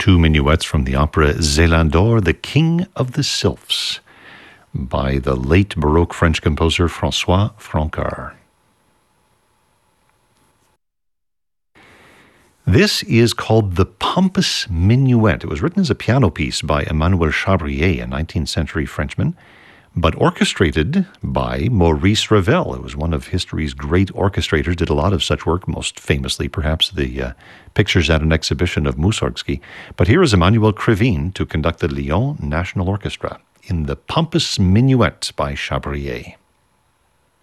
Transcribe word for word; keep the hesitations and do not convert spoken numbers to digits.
two minuets from the opera Zélandor, The King of the Sylphs, by the late Baroque French composer François Francard. This is called the Pompous Minuet. It was written as a piano piece by Emmanuel Chabrier, a nineteenth century Frenchman, but orchestrated by Maurice Ravel. It was one of history's great orchestrators, did a lot of such work, most famously perhaps the uh, pictures at an exhibition of Mussorgsky. But here is Emmanuel Krivine to conduct the Lyon National Orchestra in the Pompous Minuet by Chabrier.